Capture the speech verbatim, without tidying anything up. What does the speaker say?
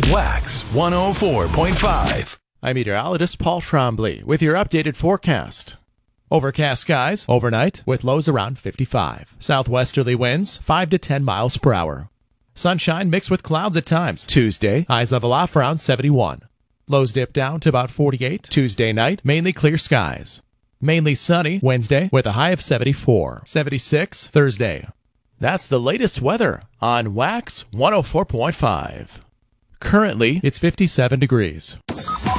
Wax one oh four point five. I'm meteorologist Paul Trombley with your updated forecast. Overcast skies overnight with lows around fifty-five. Southwesterly winds five to ten miles per hour. Sunshine mixed with clouds at times. Tuesday, highs level off around seventy-one. Lows dip down to about forty-eight. Tuesday night, mainly clear skies. Mainly sunny Wednesday with a high of seventy-four. seventy-six Thursday. That's the latest weather on Wax one oh four point five. Currently, it's fifty-seven degrees.